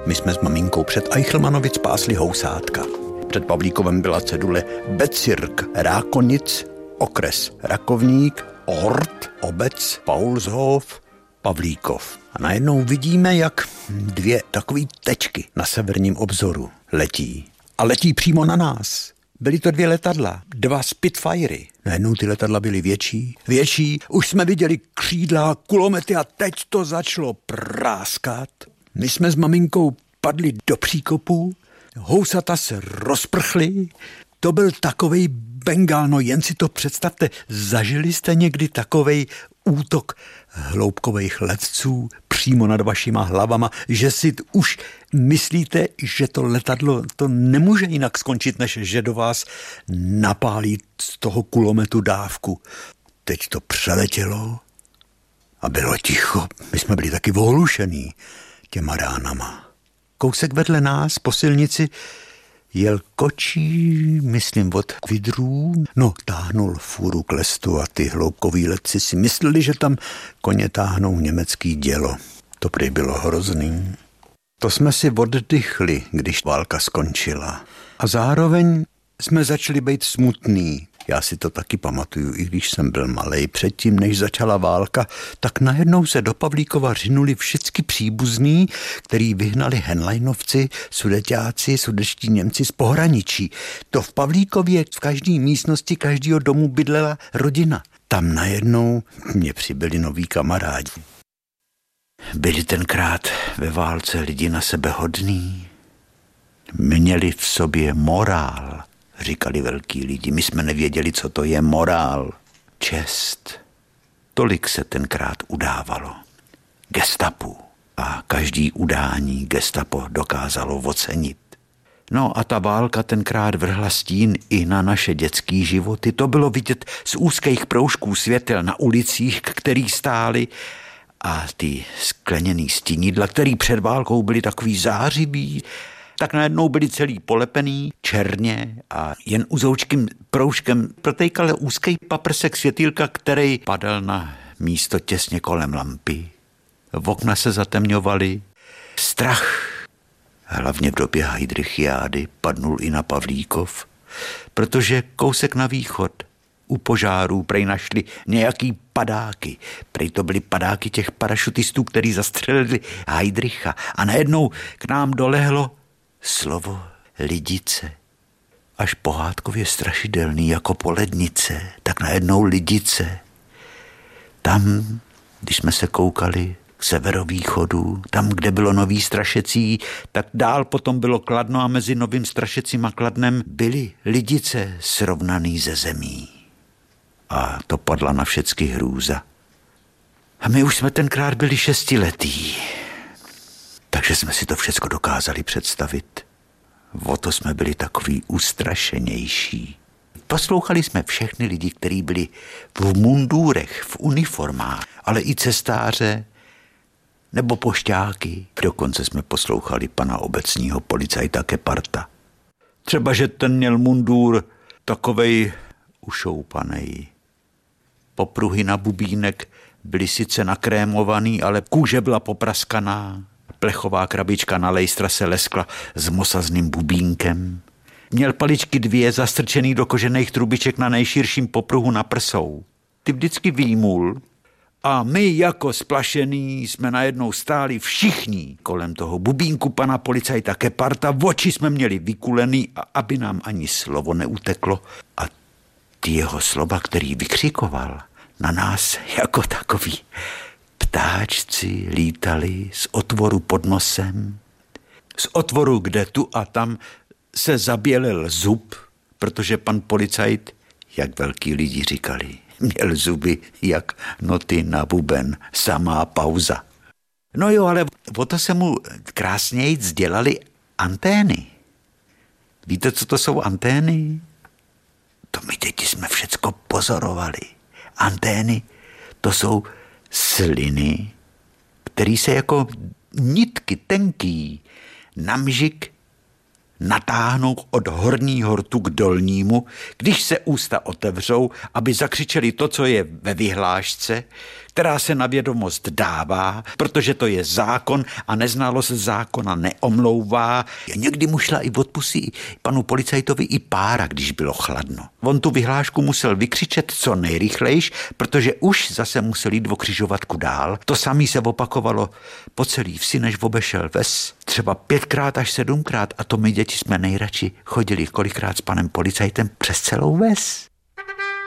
My jsme s maminkou před Eichelmanovic pásli housátka. Před Pavlíkovem byla cedule Bezirk Rákonic, okres Rakovník, Ort, obec Paulshof, Pavlíkov. A najednou vidíme, jak dvě takové tečky na severním obzoru letí. A letí přímo na nás. Byly to dvě letadla, 2 Spitfirey. Najednou ty letadla byly větší, už jsme viděli křídla, kulomety a teď to začalo práskat. My jsme s maminkou padli do příkopu, housata se rozprchly, to byl takovej bengál, no jen si to představte, zažili jste někdy takovej útok hloubkových letců přímo nad vašima hlavama, že si už myslíte, že to letadlo to nemůže jinak skončit, než že do vás napálí z toho kulometu dávku. Teď to přeletělo a bylo ticho. My jsme byli taky ohlušený těma ránama. Kousek vedle nás po silnici jel kočí, myslím od Kvidrů, táhnul fůru k lestu a ty hloubkoví letci si mysleli, že tam koně táhnou německý dělo. To prý bylo hrozný. To jsme si oddychli, když válka skončila. A zároveň jsme začali být smutný. Já si to taky pamatuju, i když jsem byl malej. Předtím, než začala válka, tak najednou se do Pavlíkova řinuli všichni příbuzní, který vyhnali Henleinovci, Sudeťáci, sudečtí Němci z pohraničí. To v Pavlíkově v každé místnosti každého domu bydlela rodina. Tam najednou mě přibyli noví kamarádi. Byli tenkrát ve válce lidi na sebe hodný. Měli v sobě morál, říkali velký lidi. My jsme nevěděli, co to je morál. Čest. Tolik se tenkrát udávalo. Gestapu. A každý udání gestapo dokázalo ocenit. No a ta válka tenkrát vrhla stín i na naše dětský životy. To bylo vidět z úzkých proužků světel na ulicích, který stály, a ty skleněný stínidla, který před válkou byly takový zářivý, tak najednou byli celý polepený černě a jen uzoučkým proužkem protejkal úzký paprsek světýlka, který padal na místo těsně kolem lampy. V okna se zatemňovaly. Strach, hlavně v době Heydrichiády, padnul i na Pavlíkov, protože kousek na východ u požárů prej našli nějaký padáky. Prej to byly padáky těch parašutistů, kteří zastřelili Heydricha. A najednou k nám dolehlo slovo lidice. Až pohádkově strašidelný jako polednice, tak najednou lidice. Tam, když jsme se koukali k severovýchodu, tam, kde bylo Nový Strašecí, tak dál potom bylo Kladno a mezi Novým Strašecím a Kladnem byly lidice srovnaný ze zemí. A to padla na všecky hrůza. A my už jsme tenkrát byli 6letý. Takže jsme si to všecko dokázali představit. O to jsme byli takový ustrašenější. Poslouchali jsme všechny lidi, kteří byli v mundurech, v uniformách, ale i cestáře nebo pošťáky. Dokonce jsme poslouchali pana obecního policajta Keparta. Třeba, že ten měl mundur takovej ušoupanej. Popruhy na bubínek byly sice nakrémovaný, ale kůže byla popraskaná. Plechová krabička na lejstra se leskla s mosazným bubínkem. Měl paličky 2 zastrčený do kožených trubiček na nejširším popruhu na prsou. Ty vždycky výmul a my jako splašený jsme najednou stáli všichni kolem toho bubínku pana policajta Keparta. Oči jsme měli vykulený, a aby nám ani slovo neuteklo. A ty jeho slova, který vykřikoval, na nás jako takový ptáčci lítali z otvoru pod nosem, z otvoru, kde tu a tam se zabělil zub, protože pan policajt, jak velký lidi říkali, měl zuby jak noty na buben, samá pauza. No jo, ale o to se mu krásněji dělali antény. Víte, co to jsou antény? To my děti jsme všecko pozorovali. Antény, to jsou sliny, který se jako nitky tenký na mžik natáhnou od horního rtu k dolnímu, když se ústa otevřou, aby zakřičeli to, co je ve vyhlášce, která se na vědomost dává, protože to je zákon a neznalost zákona neomlouvá. Někdy mu šla i od pusy panu policajtovi i pára, když bylo chladno. On tu vyhlášku musel vykřičet co nejrychlejš, protože už zase musel jít o křižovatku dál. To samé se opakovalo po celý vsi, než obešel ves. Třeba 5krát až 7krát a to my děti jsme nejradši chodili kolikrát s panem policajtem přes celou ves.